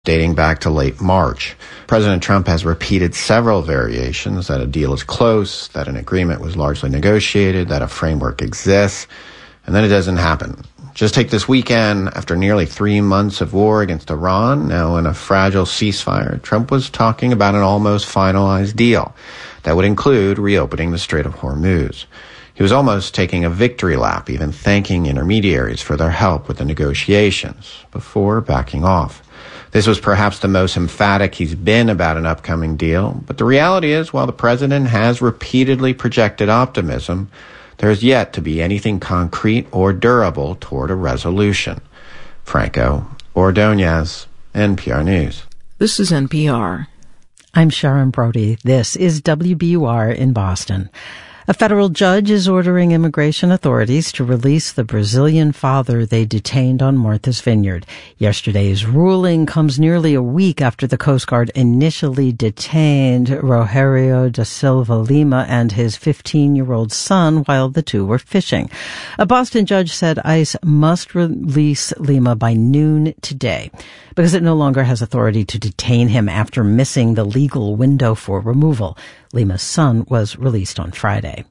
dating back to late March. President Trump has repeated several variations that a deal is close, that an agreement was largely negotiated, that a framework exists, and then it doesn't happen. Just take this weekend, after nearly 3 months of war against Iran, now in a fragile ceasefire, Trump was talking about an almost finalized deal that would include reopening the Strait of Hormuz. He was almost taking a victory lap, even thanking intermediaries for their help with the negotiations, before backing off. This was perhaps the most emphatic he's been about an upcoming deal, but the reality is, while the president has repeatedly projected optimism, there is yet to be anything concrete or durable toward a resolution. Franco Ordonez, NPR News. This is NPR. I'm Sharon Brody. This is WBUR in Boston. A federal judge is ordering immigration authorities to release the Brazilian father they detained on Martha's Vineyard. Yesterday's ruling comes nearly a week after the Coast Guard initially detained Rogerio da Silva Lima and his 15-year-old son while the two were fishing. A Boston judge said ICE must release Lima by noon today because it no longer has authority to detain him after missing the legal window for removal. Lima's son was released on Friday.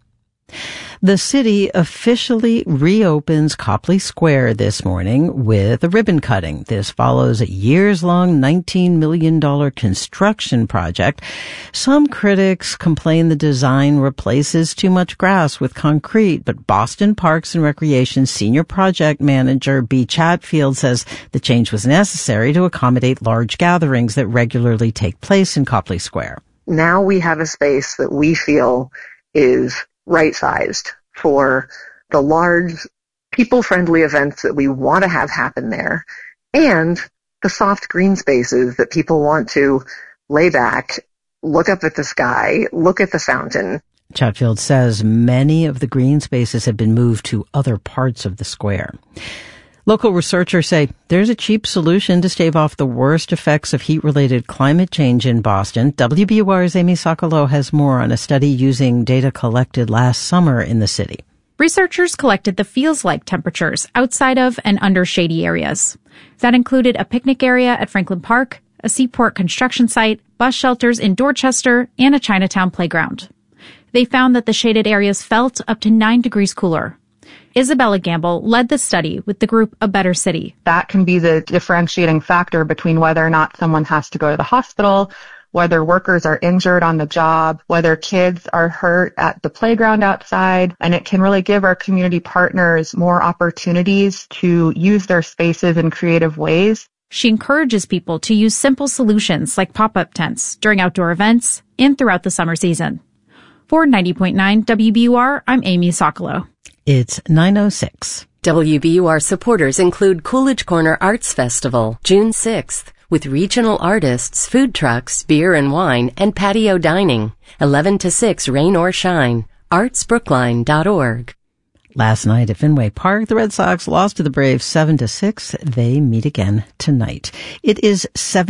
The city officially reopens Copley Square this morning with a ribbon cutting. This follows a years-long $19 million construction project. Some critics complain the design replaces too much grass with concrete, but Boston Parks and Recreation Senior Project Manager B. Chatfield says the change was necessary to accommodate large gatherings that regularly take place in Copley Square. Now we have a space that we feel is right-sized for the large, people-friendly events that we want to have happen there, and the soft green spaces that people want to lay back, look up at the sky, look at the fountain. Chatfield says many of the green spaces have been moved to other parts of the square. Local researchers say there's a cheap solution to stave off the worst effects of heat-related climate change in Boston. WBUR's Amy Sokolow has more on a study using data collected last summer in the city. Researchers collected the feels-like temperatures outside of and under shady areas. That included a picnic area at Franklin Park, a seaport construction site, bus shelters in Dorchester, and a Chinatown playground. They found that the shaded areas felt up to 9 degrees cooler. Isabella Gamble led the study with the group A Better City. That can be the differentiating factor between whether or not someone has to go to the hospital, whether workers are injured on the job, whether kids are hurt at the playground outside, and it can really give our community partners more opportunities to use their spaces in creative ways. She encourages people to use simple solutions like pop-up tents during outdoor events and throughout the summer season. For 90.9 WBUR, I'm Amy Sokolow. It's 9:06. WBUR supporters include Coolidge Corner Arts Festival, June 6th, with regional artists, food trucks, beer and wine, and patio dining. 11 to 6, rain or shine. artsbrookline.org. Last night at Fenway Park, the Red Sox lost to the Braves 7-6. They meet again tonight. It is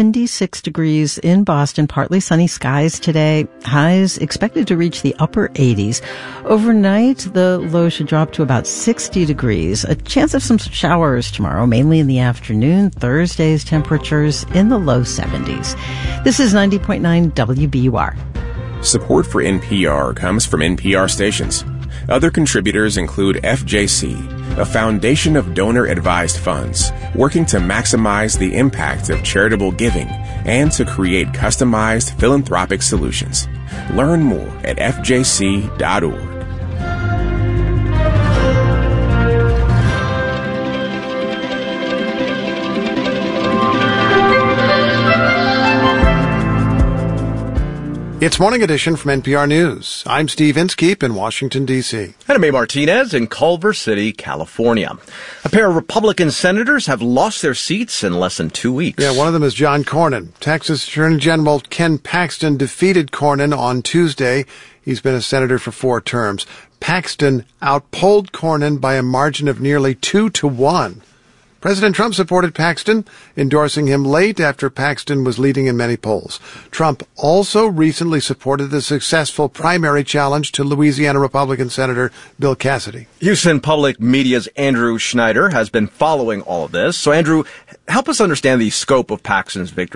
76 degrees in Boston, partly sunny skies today. Highs expected to reach the upper 80s. Overnight, the low should drop to about 60 degrees. A chance of some showers tomorrow, mainly in the afternoon. Thursday's temperatures in the low 70s. This is 90.9 WBUR. Support for NPR comes from NPR stations. Other contributors include FJC, a foundation of donor-advised funds working to maximize the impact of charitable giving and to create customized philanthropic solutions. Learn more at fjc.org. It's Morning Edition from NPR News. I'm Steve Inskeep in Washington, D.C. And I'm A. Martinez in Culver City, California. A pair of Republican senators have lost their seats in less than 2 weeks. Yeah, one of them is John Cornyn. Texas Attorney General Ken Paxton defeated Cornyn on Tuesday. He's been a senator for 4 terms. Paxton outpolled Cornyn by a margin of nearly 2-1. President Trump supported Paxton, endorsing him late after Paxton was leading in many polls. Trump also recently supported the successful primary challenge to Louisiana Republican Senator Bill Cassidy. Houston Public Media's Andrew Schneider has been following all of this. So, Andrew, help us understand the scope of Paxton's victory.